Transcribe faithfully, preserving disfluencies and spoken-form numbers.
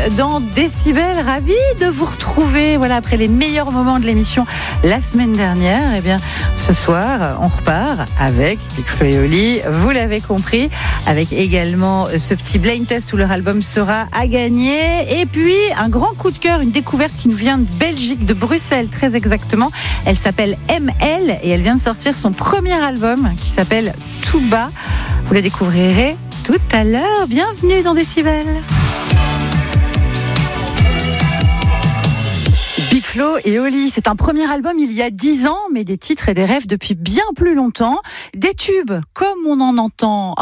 dans Décibel. Ravi de vous retrouver. Voilà, après les meilleurs moments de l'émission la semaine dernière. Eh bien, ce soir, on repart avec Big Flo et Oli. Vous l'avez compris, avec également ce petit blind test où leur album sera à gagner. Et puis, un grand coup de cœur, une découverte qui nous vient de Belgique, de Bruxelles, très exactement. Elle s'appelle M L et elle vient de sortir son premier album qui s'appelle Tout bas. Vous la découvrirez tout à l'heure. Bienvenue dans Décibel. Big Flo et Oli, c'est un premier album il y a dix ans, mais des titres et des rêves depuis bien plus longtemps. Des tubes, comme on en entend